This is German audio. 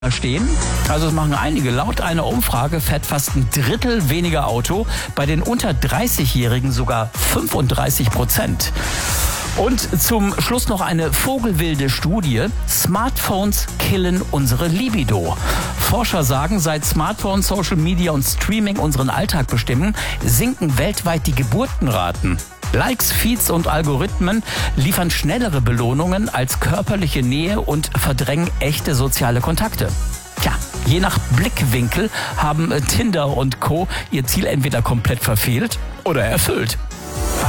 stehen. Also es machen einige. Laut einer Umfrage fährt fast ein Drittel weniger Auto, bei den unter 30-Jährigen sogar 35%. Und zum Schluss noch eine vogelwilde Studie. Smartphones killen unsere Libido. Forscher sagen, seit Smartphones, Social Media und Streaming unseren Alltag bestimmen, sinken weltweit die Geburtenraten. Likes, Feeds und Algorithmen liefern schnellere Belohnungen als körperliche Nähe und verdrängen echte soziale Kontakte. Tja, je nach Blickwinkel haben Tinder und Co. ihr Ziel entweder komplett verfehlt oder erfüllt.